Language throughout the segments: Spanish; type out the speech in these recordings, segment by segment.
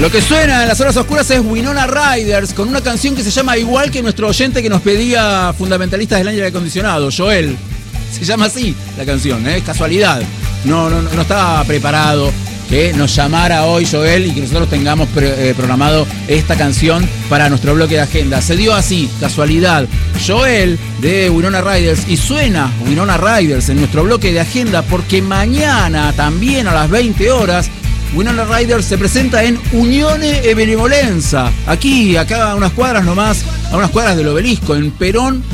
Lo que suena en las horas oscuras es Winona Riders con una canción que se llama igual que nuestro oyente que nos pedía Fundamentalistas del Aire Acondicionado, Joel. Se llama así la canción, es casualidad. No estaba preparado que nos llamara hoy Joel y que nosotros tengamos programado esta canción para nuestro bloque de agenda. Se dio así, casualidad. Joel de Winona Riders, y suena Winona Riders en nuestro bloque de agenda porque mañana también a las 20 horas Winona Riders se presenta en Unione e Benevolenza, acá a unas cuadras nomás, a unas cuadras del Obelisco, en Perón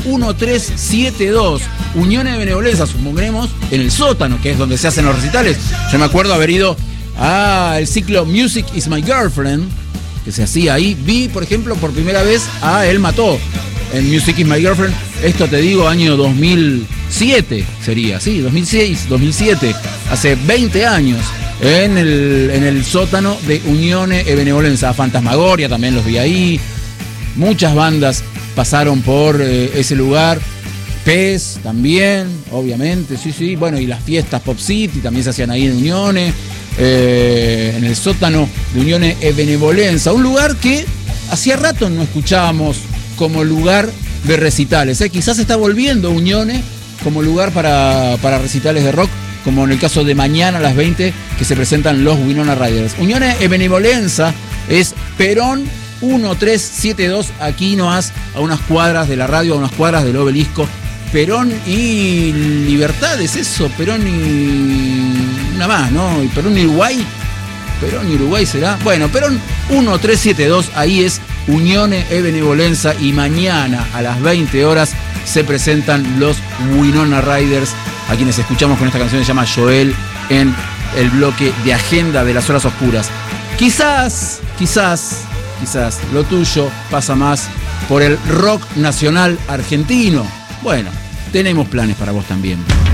1372. Unione e Benevolenza, supongamos, en el sótano, que es donde se hacen los recitales. Yo me acuerdo haber ido al ciclo Music is My Girlfriend, que se hacía ahí. Vi, por ejemplo, por primera vez a Él Mató en Music is My Girlfriend. Esto te digo, año 2007 sería, sí, 2006, 2007, hace 20 años. En el sótano de Unione e Benevolenza. Fantasmagoria también los vi ahí. Muchas bandas pasaron por ese lugar. PES también, obviamente, sí. Bueno, y las fiestas Pop City también se hacían ahí en Unione. En el sótano de Unione e Benevolenza. Un lugar que hacía rato no escuchábamos como lugar de recitales. Quizás está volviendo Unione como lugar para recitales de rock, como en el caso de mañana a las 20 que se presentan los Winona Riders. Unione e Benevolenza es Perón 1372, aquí nomás, a unas cuadras de la radio, a unas cuadras del Obelisco. Perón y Libertad, ¿es eso? Perón y una más, ¿no? ¿Y Perón y Uruguay? ¿Perón y Uruguay será? Bueno, Perón 1372, ahí es Unione e Benevolenza, y mañana a las 20 horas se presentan los Winona Riders, a quienes escuchamos con esta canción que se llama Joel en el bloque de agenda de las horas oscuras. Quizás lo tuyo pasa más por el rock nacional argentino. Bueno, tenemos planes para vos también.